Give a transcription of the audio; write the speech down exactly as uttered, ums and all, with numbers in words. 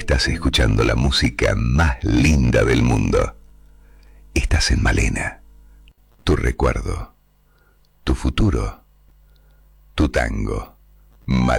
Estás escuchando la música más linda del mundo. Estás en Malena. Tu recuerdo. Tu futuro. Tu tango. Malena.